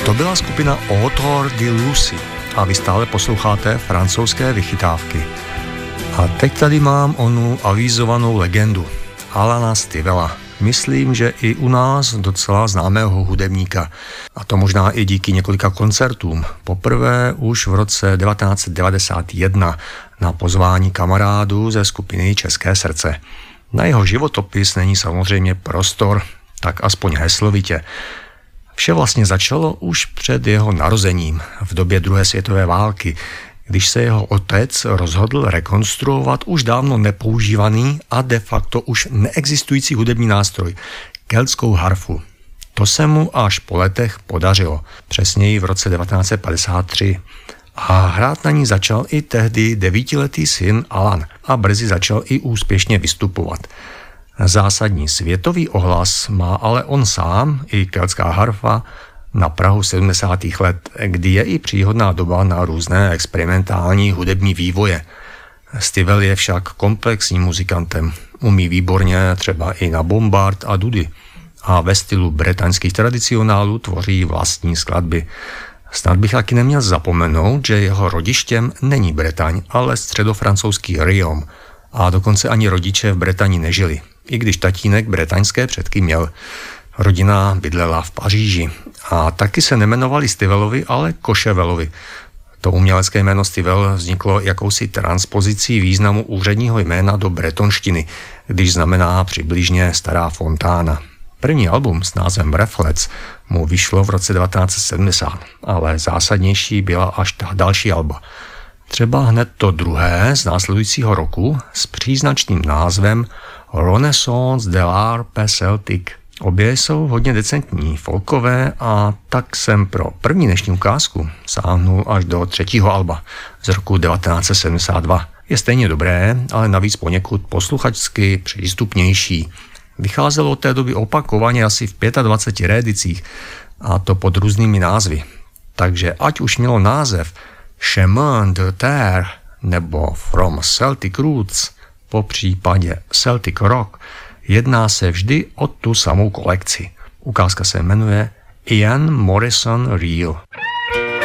To byla skupina Autour de Lucy a vy stále posloucháte francouzské vychytávky. A teď tady mám onu avizovanou legendu Alana Stivella. Myslím, že i u nás docela známého hudebníka. A to možná i díky několika koncertům. Poprvé už v roce 1991 na pozvání kamarádů ze skupiny České srdce. Na jeho životopis není samozřejmě prostor, tak aspoň heslovitě. Vše vlastně začalo už před jeho narozením v době druhé světové války, když se jeho otec rozhodl rekonstruovat už dávno nepoužívaný a de facto už neexistující hudební nástroj, keltskou harfu. To se mu až po letech podařilo, přesněji v roce 1953. A hrát na ní začal i tehdy 9letý syn Alan a brzy začal i úspěšně vystupovat. Zásadní světový ohlas má ale on sám i keltská harfa na prahu 70. let, kdy je i příhodná doba na různé experimentální hudební vývoje. Stivell je však komplexním muzikantem, umí výborně třeba i na bombard a dudy a ve stylu bretaňských tradicionálů tvoří vlastní skladby. Snad bych taky neměl zapomenout, že jeho rodištěm není Bretaň, ale středofrancouzský Riom a dokonce ani rodiče v Bretani nežili, i když tatínek bretaňské předky měl. Rodina bydlela v Paříži a taky se nemenovali Stivellovi, ale Cochevellovi. To umělecké jméno Stivell vzniklo jakousi transpozicí významu úředního jména do bretonštiny, když znamená přibližně stará fontána. První album s názvem Reflets mu vyšlo v roce 1970, ale zásadnější byla až ta další alba. Třeba hned to druhé z následujícího roku s příznačným názvem Renaissance de l'art celtique. Obě jsou hodně decentní, folkové a tak jsem pro první dnešní ukázku sáhnul až do třetího alba z roku 1972. Je stejně dobré, ale navíc poněkud posluchačsky přístupnější. Vycházelo od té doby opakovaně asi v 25 reedicích a to pod různými názvy. Takže ať už mělo název Chemin de Terre nebo From Celtic Roots, po případě Celtic Rock, jedná se vždy o tu samou kolekci. Ukázka se jmenuje Ian Morrison Reel.